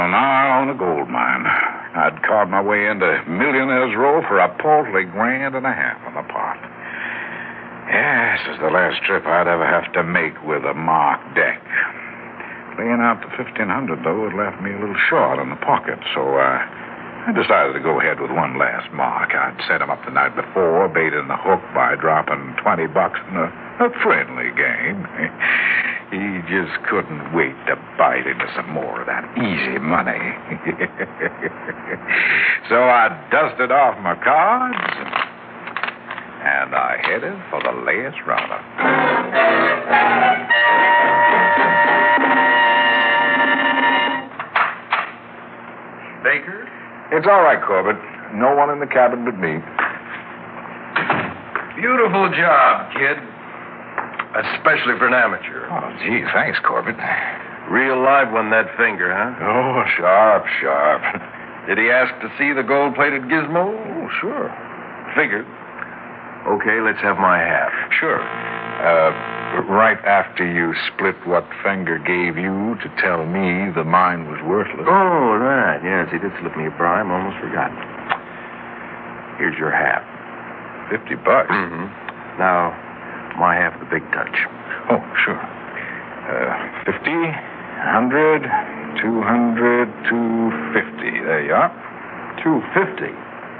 Now I own a gold mine. I'd carved my way into Millionaire's Row for a paltry $1.5 grand on the pot. Yeah, this is the last trip I'd ever have to make with a marked deck. Laying out the $1,500, though, it left me a little short in the pocket, so I decided to go ahead with one last mark. I'd set him up the night before, baiting the hook by dropping $20 in a friendly game. He just couldn't wait to bite into some more of that easy money. So I dusted off my cards, and I headed for the last roundup. Baker? It's all right, Corbett. No one in the cabin but me. Beautiful job, kid. Especially for an amateur. Oh, gee, thanks, Corbett. Real live one, that finger, huh? Oh, sharp. Did he ask to see the gold-plated gizmo? Oh, sure. Figured. Okay, let's have my half. Sure. Right after you split what Finger gave you to tell me the mine was worthless. Oh, right. Yes, he did slip me a bribe. Almost forgotten. Here's your half. $50. Mm-hmm. Now, my half of the big touch. Oh, sure. 50, 100, 200, 250. There you are. 250.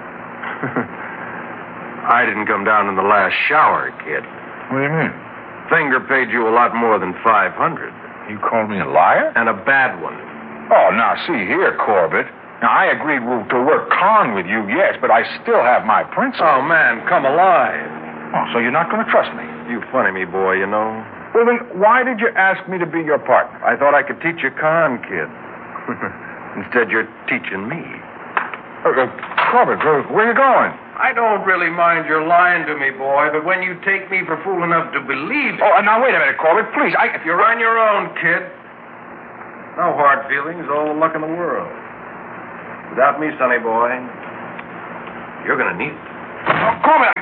I didn't come down in the last shower, kid. What do you mean? Finger paid you a lot more than $500. You called me a liar? And a bad one. Oh, now, see here, Corbett. Now, I agreed to work con with you, yes, but I still have my principles. Oh, man, come alive. Oh, so you're not going to trust me? You funny me, boy, you know. Well, then, why did you ask me to be your partner? I thought I could teach you con, kid. Instead, you're teaching me. Corbett, where are you going? I don't really mind your lying to me, boy, but when you take me for fool enough to believe it... Oh, now, wait a minute, Corbett, please. If you're on your own, kid. No hard feelings, all the luck in the world. Without me, sonny boy, you're going to need it. Oh, Corbett!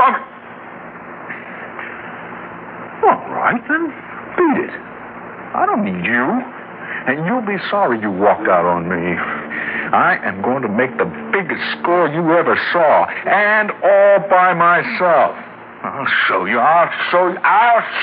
All right, then. Beat it. I don't need you. And you'll be sorry you walked out on me. I am going to make the biggest score you ever saw, and all by myself. I'll show you.